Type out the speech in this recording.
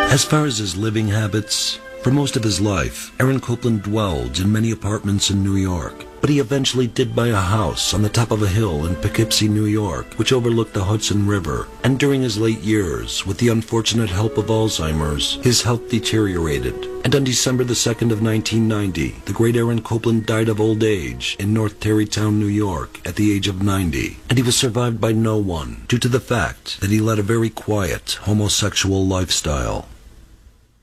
As far as his living habits, for most of his life, Aaron Copland dwelled in many apartments in New York. But he eventually did buy a house on the top of a hill in Poughkeepsie, New York, which overlooked the Hudson River. And during his late years, with the unfortunate help of Alzheimer's, his health deteriorated. And on December the 2nd of 1990, the great Aaron Copland died of old age in North Tarrytown, New York, at the age of 90. And he was survived by no one, due to the fact that he led a very quiet, homosexual lifestyle.